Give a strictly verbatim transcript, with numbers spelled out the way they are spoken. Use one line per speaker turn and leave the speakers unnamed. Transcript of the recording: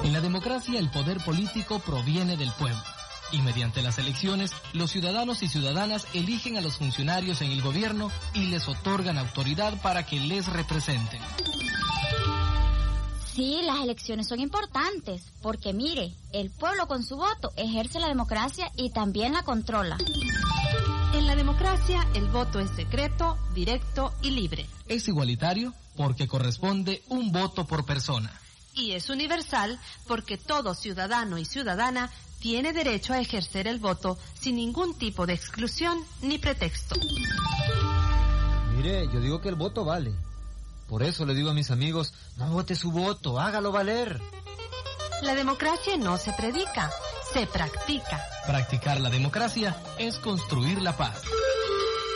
En la democracia, el poder político proviene del pueblo. Y mediante las elecciones, los ciudadanos y ciudadanas eligen a los funcionarios en el gobierno y les otorgan autoridad para que les representen.
Sí, las elecciones son importantes, porque mire, el pueblo con su voto ejerce la democracia y también la controla.
En la democracia, el voto es secreto, directo y libre.
Es igualitario porque corresponde un voto por persona.
Y es universal porque todo ciudadano y ciudadana tiene derecho a ejercer el voto sin ningún tipo de exclusión ni pretexto.
Mire, yo digo que el voto vale. Por eso le digo a mis amigos, no vote su voto, hágalo valer.
La democracia no se predica, se practica.
Practicar la democracia es construir la paz.